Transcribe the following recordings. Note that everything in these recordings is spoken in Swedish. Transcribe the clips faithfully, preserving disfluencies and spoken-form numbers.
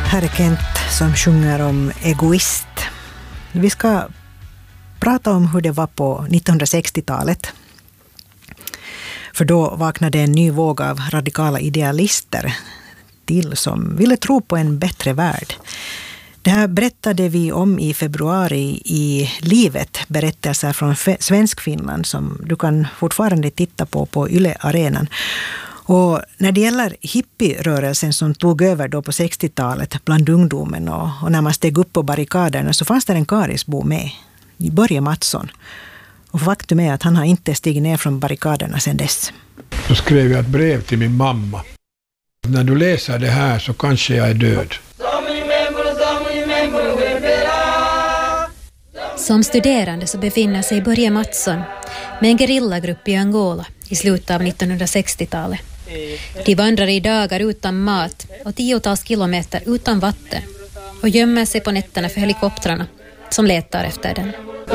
Här är Kent som sjunger om egoist. Vi ska prata om hur det var på nittonhundrasextiotalet. För då vaknade en ny våg av radikala idealister till som ville tro på en bättre värld. Det här berättade vi om i februari i Livet, berättelser från Svensk Finland som du kan fortfarande titta på på Yle Arenan. Och när det gäller hippierörelsen som tog över då på sextiotalet bland ungdomen och, och när man steg upp på barrikaderna så fanns det en Karisbo med, Börje Mattsson. Och faktum är att han har inte stigit ner från barrikaderna sedan dess. Så skrev jag ett brev till min mamma. När du läser det här så kanske jag är död. Som studerande så befinner sig Börje Mattsson med en gerillagrupp i Angola i slutet av nittonhundrasextiotalet. De vandrar i dagar utan mat och tiotals kilometer utan vatten och gömmer sig på nätterna för helikoptrarna som letar efter den.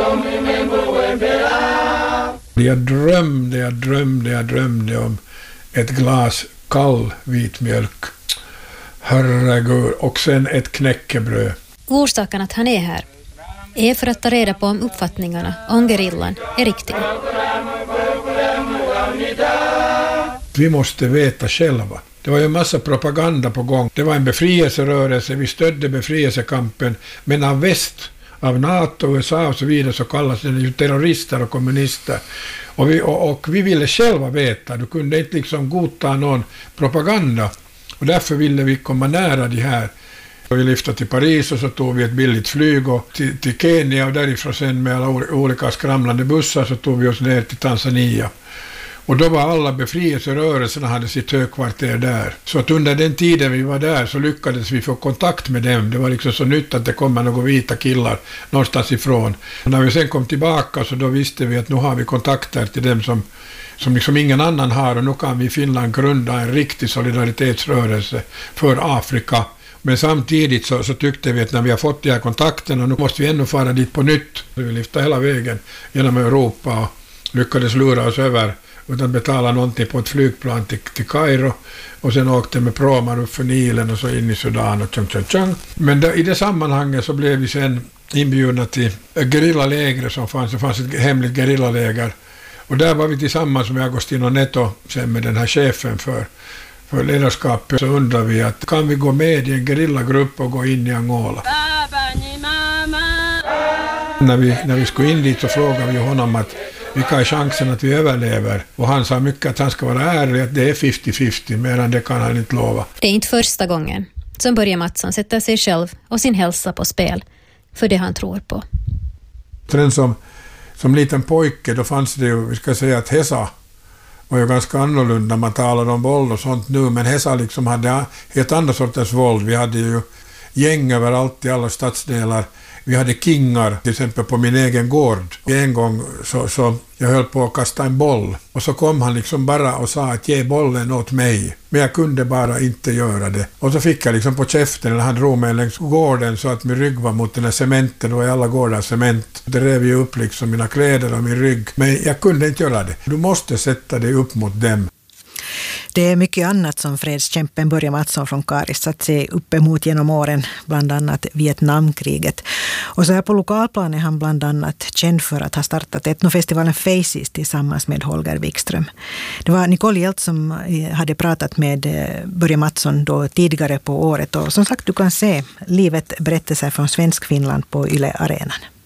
Jag drömde, jag drömde, jag drömde om ett glas kall vit mjölk. Herregud, och sen ett knäckebröd. Orsaken att han är här är för att ta reda på om uppfattningarna om gerillan är riktiga. Vi måste veta själva. Det var ju en massa propaganda på gång. Det var en befrielserörelse, vi stödde befrielsekampen, men av väst, av NATO, U S A och så vidare så kallas det ju terrorister och kommunister. Och vi, och, och vi ville själva veta, du kunde inte liksom godta någon propaganda. Och därför ville vi komma nära de här. Vi lyfte till Paris och så tog vi ett billigt flyg och till, till Kenya och därifrån sen med alla olika skramlande bussar så tog vi oss ner till Tanzania. Och då var alla befrielserörelserna hade sitt högkvarter där. Så att under den tiden vi var där så lyckades vi få kontakt med dem. Det var liksom så nytt att det kommer några vita killar någonstans ifrån. Och när vi sen kom tillbaka så då visste vi att nu har vi kontakter till dem som, som liksom ingen annan har. Och nu kan vi i Finland grunda en riktig solidaritetsrörelse för Afrika. Men samtidigt så, så tyckte vi att när vi har fått de här kontakterna nu måste vi ännu fara dit på nytt. Vi lyfte hela vägen genom Europa och lyckades lura oss över utan att betala någonting på ett flygplan till, till Kairo och sen åkte med pråmar upp för Nilen och så in i Sudan och tjong tjong tjong. Men där, i det sammanhanget så blev vi sen inbjudna till gerillaläger som fanns. Det fanns ett hemligt gerillaläger och där var vi tillsammans med Agostino Neto sen med den här chefen för för ledarskapet så undrar vi att kan vi gå med i en gerillagrupp och gå in i Angola. När vi, när vi skulle in dit så frågade vi honom att vilka är chansen att vi överlever? Och han sa mycket att han ska vara ärlig att det är femtio femtio, medan det kan han inte lova. Det är inte första gången som Börje Mattsson sätter sig själv och sin hälsa på spel för det han tror på. Sen som, som liten pojke då fanns det ju, vi ska säga att Hesa var ju ganska annorlunda. Man talade om våld och sånt nu, men Hesa liksom hade helt andra sorters våld. Vi hade ju gäng överallt i alla stadsdelar. Vi hade kingar, till exempel på min egen gård. En gång så, så jag höll på att kasta en boll och så kom han liksom bara och sa att ge bollen åt mig. Men jag kunde bara inte göra det. Och så fick jag liksom på käften när han drog mig längs gården så att min rygg var mot den här cementen och i alla gårdar cement. Det rev ju upp liksom mina kläder och min rygg. Men jag kunde inte göra det. Du måste sätta dig upp mot dem. Det är mycket annat som fredskämpen Börje Mattsson från Karis satt sig upp emot genom åren, bland annat Vietnamkriget. Och så här på lokalplan är han bland annat känd för att ha startat etnofestivalen Faces tillsammans med Holger Wikström. Det var Nicole Hjelt som hade pratat med Börje Mattsson då tidigare på året och som sagt du kan se Livet berättelser från Svensk Finland på Yle Arenan.